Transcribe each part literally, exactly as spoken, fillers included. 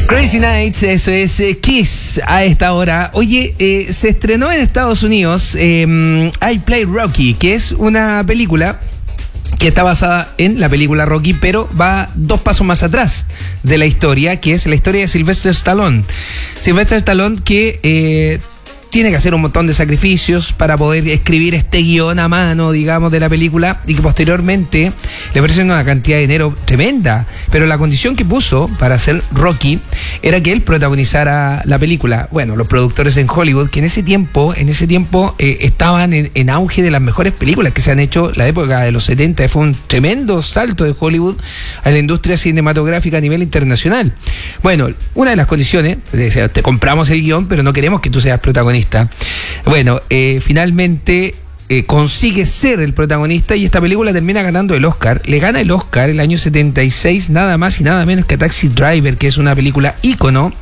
Crazy Nights, eso es eh, Kiss a esta hora. Oye, eh, se estrenó en Estados Unidos eh, I Play Rocky, que es una película que está basada en la película Rocky, pero va dos pasos más atrás de la historia, que es la historia de Sylvester Stallone. Sylvester Stallone que eh, tiene que hacer un montón de sacrificios para poder escribir este guión a mano, digamos, de la película, y que posteriormente le ofrecen una cantidad de dinero tremenda, pero la condición que puso para hacer Rocky era que él protagonizara la película. Bueno, los productores en Hollywood, que en ese tiempo, en ese tiempo eh, estaban en, en auge de las mejores películas que se han hecho, la época de los setenta, fue un tremendo salto de Hollywood a la industria cinematográfica a nivel internacional. Bueno, una de las condiciones, decía, te compramos el guión, pero no queremos que tú seas protagonista. Bueno, eh, finalmente eh, consigue ser el protagonista y esta película termina ganando el Oscar. Le gana el Oscar el año setenta y seis, nada más y nada menos que Taxi Driver, que es una película ícono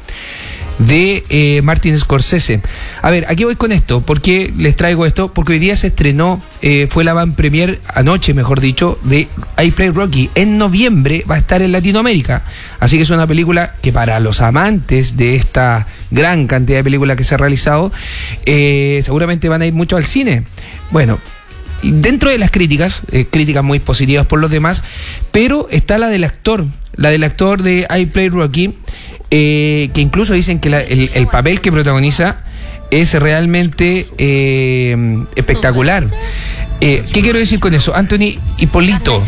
de eh, Martin Scorsese. A ver, aquí voy con esto. ¿Por qué les traigo esto? Porque hoy día se estrenó, eh, fue la van premier, anoche mejor dicho, de I Play Rocky. En noviembre va a estar en Latinoamérica. Así que es una película que para los amantes de esta gran cantidad de películas que se ha realizado, eh, seguramente van a ir mucho al cine. Bueno, dentro de las críticas, eh, críticas muy positivas por los demás, pero está la del actor, la del actor de I Play Rocky, eh, que incluso dicen que la, el, el papel que protagoniza es realmente eh, espectacular. Eh, ¿Qué quiero decir con eso? Anthony Hipólito,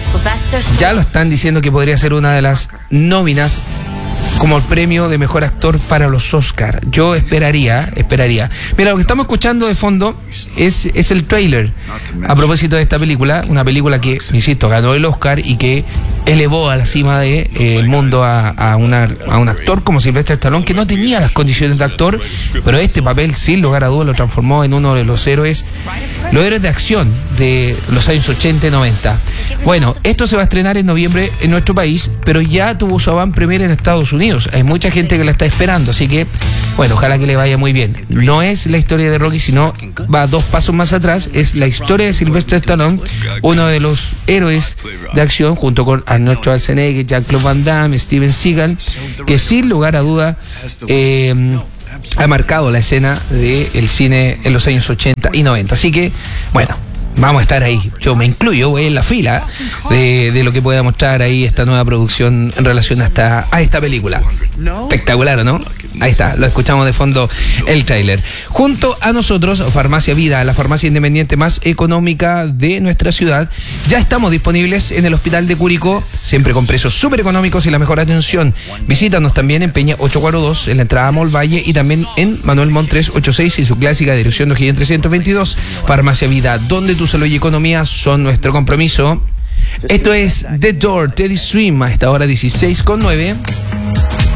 ya lo están diciendo que podría ser una de las nóminas como el premio de mejor actor para los Oscar. Yo esperaría, esperaría. Mira, lo que estamos escuchando de fondo es, es el tráiler a propósito de esta película, una película que, insisto, ganó el Oscar y que elevó a la cima del de, eh, mundo a, a, una, a un actor como Sylvester Stallone, que no tenía las condiciones de actor, pero este papel, sin lugar a dudas, lo transformó en uno de los héroes, los héroes de acción de los años ochenta y noventa. Bueno, esto se va a estrenar en noviembre en nuestro país, pero ya tuvo su avant premier en Estados Unidos. Hay mucha gente que la está esperando, así que, bueno, ojalá que le vaya muy bien. No es la historia de Rocky, sino va dos pasos más atrás. Es la historia de Sylvester Stallone, uno de los héroes de acción, junto con Arnold Schwarzenegger, Jean-Claude Van Damme, Steven Seagal, que sin lugar a duda eh, ha marcado la escena del cine en los años ochenta y noventa. Así que, bueno, vamos a estar ahí. Yo me incluyo, voy en la fila de, de lo que pueda mostrar ahí esta nueva producción en relación a esta, a esta película. Espectacular, ¿o no? Ahí está, lo escuchamos de fondo el tráiler. Junto a nosotros, Farmacia Vida, la farmacia independiente más económica de nuestra ciudad. Ya estamos disponibles en el Hospital de Curicó, siempre con precios súper económicos y la mejor atención. Visítanos también en Peña ochocientos cuarenta y dos, en la entrada a Mall Valle, y también en Manuel Montt trescientos ochenta y seis y su clásica dirección de O'Higgins trescientos veintidós. Farmacia Vida, donde tu salud y economía son nuestro compromiso. Esto es The Door, Teddy Stream, a esta hora dieciséis con nueve.